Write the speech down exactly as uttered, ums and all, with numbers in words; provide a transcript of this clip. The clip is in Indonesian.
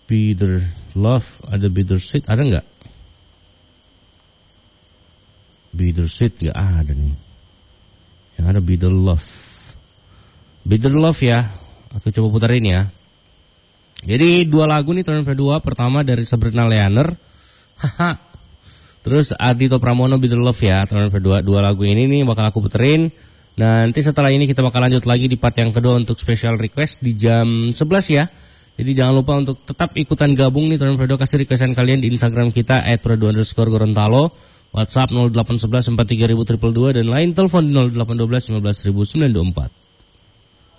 Bitter love, ada bitter sweet, ada nggak? Bitter sweet nggak ada nih. Yang ada bitter love. Bitter love ya. Aku coba puterin ya. Jadi dua lagu nih tahun kedua. Pertama dari Sabrina Leaner. Haha. Terus Ardhito Pramono Bitter Love ya. Tahun kedua. Dua lagu ini nih bakal aku puterin. Nanti setelah ini kita bakal lanjut lagi di part yang kedua untuk special request di jam sebelas ya. Jadi jangan lupa untuk tetap ikutan gabung nih tahun kedua. Kasih requestan kalian di Instagram kita at prado underscore Gorontalo. WhatsApp nol delapan satu satu empat tiga nol nol nol dua dua dan lain telepon di nol delapan satu dua lima satu nol sembilan dua empat.